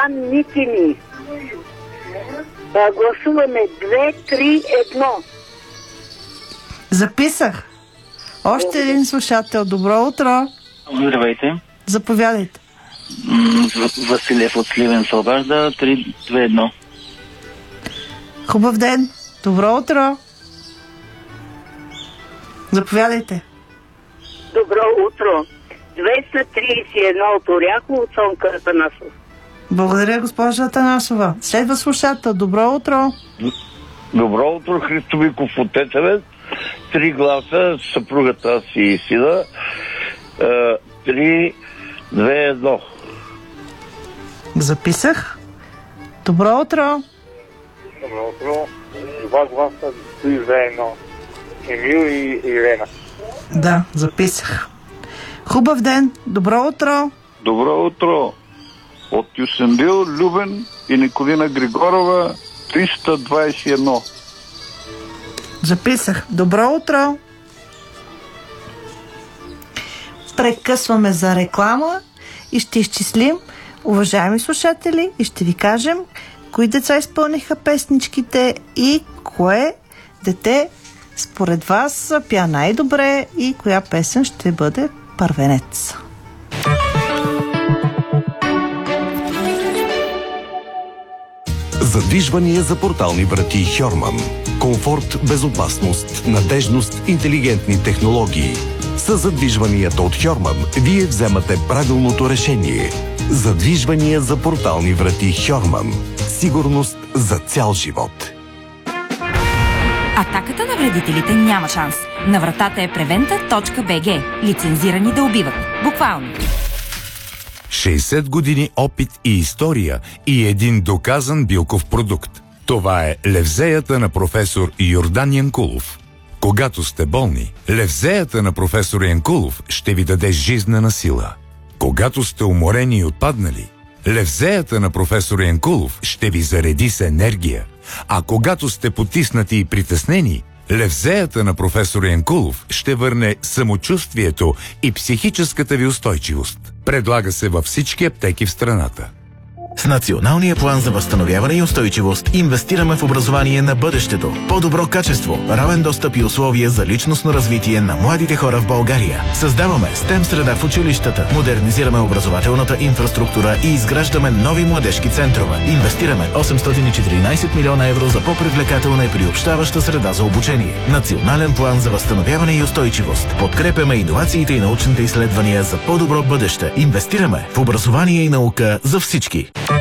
Иван Митини. Гласуваме 2-3-1. Записах. Още един слушател. Добро утро. Здравейте. Заповядайте. Василев от Сливен се обажда. 3-2-1. Хубав ден. Добро утро. Заповядайте. Добро утро. 231 от Оряхово от Цонка Атанасов. Благодаря, госпожа Атанасова. Следва слушател. Добро утро. Добро утро, Христо Биков от Тетевец. 3 гласа, съпругата си и сина. 3-2-1. Записах. Добро утро. Добро утро. 2 гласа, 3-2-1. Емил и Ирена. Да, записах. Хубав ден. Добро утро. Добро утро. От Юсенбил, Любен и Николина Григорова. 321. Записах. Добро утро. Прекъсваме за реклама и ще изчислим, уважаеми слушатели, и ще ви кажем кои деца изпълниха песничките и кое дете според вас пя най-добре и коя песен ще бъде първенец. Задвижвания за портални врати Хьорман. Комфорт, безопасност, надежност, интелигентни технологии. С задвижванията от Хьорман вие вземате правилното решение. Задвижвания за портални врати Хьорман. Сигурност за цял живот. Атаката на вредителите няма шанс. На вратата е preventa.bg. Лицензирани да убиват. Буквално. 60 години опит и история и един доказан билков продукт. Това е левзеята на професор Йордан Янкулов. Когато сте болни, левзеята на професор Янкулов ще ви даде жизнена сила. Когато сте уморени и отпаднали, левзеята на професор Янкулов ще ви зареди с енергия. А когато сте потиснати и притеснени, левзеята на професор Янкулов ще върне самочувствието и психическата ви устойчивост. Предлага се във всички аптеки в страната. С Националния план за възстановяване и устойчивост инвестираме в образование на бъдещето. По-добро качество, равен достъп и условия за личностно развитие на младите хора в България. Създаваме STEM среда в училищата, модернизираме образователната инфраструктура и изграждаме нови младежки центрове. Инвестираме 814 милиона евро за по-привлекателна и приобщаваща среда за обучение. Национален план за възстановяване и устойчивост. Подкрепяме иновациите и научните изследвания за по-добро бъдеще. Инвестираме в образование и наука за всички.